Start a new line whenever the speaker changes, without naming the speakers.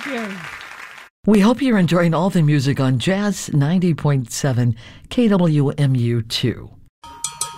Thank you.
We hope you're enjoying all the music on Jazz 90.7 KWMU2.